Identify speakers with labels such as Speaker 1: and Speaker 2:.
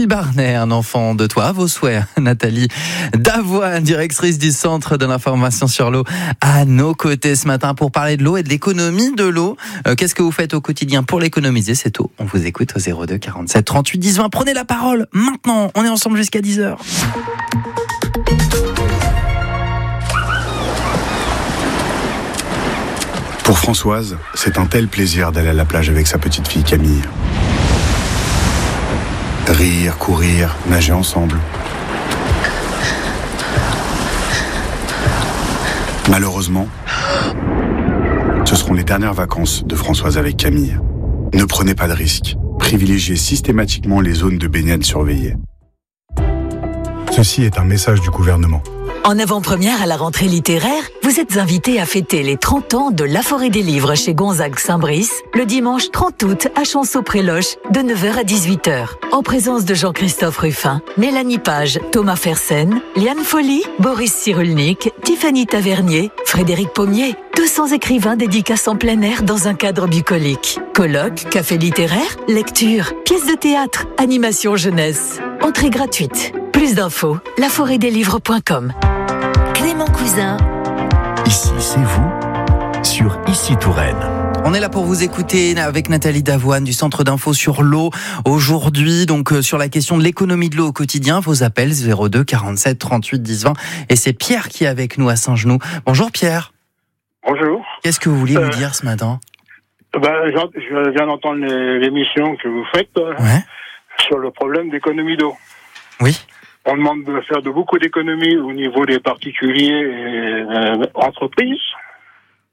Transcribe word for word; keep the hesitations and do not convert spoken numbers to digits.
Speaker 1: Nathalie Barnet, un enfant de toi, à vos souhaits. Nathalie Davoine, directrice du Centre de l'information sur l'eau, à nos côtés ce matin pour parler de l'eau et de l'économie de l'eau. Euh, qu'est-ce que vous faites au quotidien pour l'économiser, cette eau? On vous écoute au zéro deux quarante-sept trente-huit dix vingt. Prenez la parole maintenant, on est ensemble jusqu'à dix heures.
Speaker 2: Pour Françoise, c'est un tel plaisir d'aller à la plage avec sa petite fille Camille. Rire, courir, nager ensemble. Malheureusement, ce seront les dernières vacances de Françoise avec Camille. Ne prenez pas de risques. Privilégiez systématiquement les zones de baignade surveillées. Ceci est un message du gouvernement.
Speaker 3: En avant-première à la rentrée littéraire, vous êtes invités à fêter les trente ans de La Forêt des Livres chez Gonzague-Saint-Brice, le dimanche trente août à Chanceau-Près-Loche, de neuf heures à dix-huit heures. En présence de Jean-Christophe Ruffin, Mélanie Page, Thomas Fersen, Liane Folly, Boris Cyrulnik, Tiffany Tavernier, Frédéric Pommier, deux cents écrivains dédicaces en plein air dans un cadre bucolique. Colloques, café littéraire, lecture, pièces de théâtre, animation jeunesse. Entrée gratuite. Plus d'infos, la forêt des livres point com. Clément Cousin.
Speaker 4: Ici, c'est vous, sur Ici Touraine.
Speaker 1: On est là pour vous écouter avec Nathalie Davoine du Centre d'info sur l'eau. Aujourd'hui, donc euh, sur la question de l'économie de l'eau au quotidien, vos appels zéro deux quarante-sept trente-huit dix vingt. Et c'est Pierre qui est avec nous à Saint-Genoux. Bonjour Pierre.
Speaker 5: Bonjour.
Speaker 1: Qu'est-ce que vous vouliez
Speaker 5: euh,
Speaker 1: nous dire ce matin?
Speaker 5: ben, Je viens d'entendre l'émission que vous faites euh,
Speaker 1: Ouais.
Speaker 5: sur le problème d'économie d'eau.
Speaker 1: Oui.
Speaker 5: On demande de faire de beaucoup d'économies au niveau des particuliers et euh, entreprises.